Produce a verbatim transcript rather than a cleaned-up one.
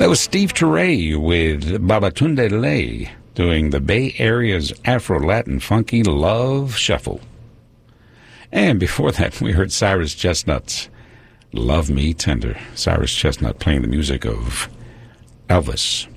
That was Steve Teray with Babatunde Lay doing the Bay Area's Afro-Latin funky Love Shuffle. And before that, we heard Cyrus Chestnut's Love Me Tender. Cyrus Chestnut playing the music of Elvis.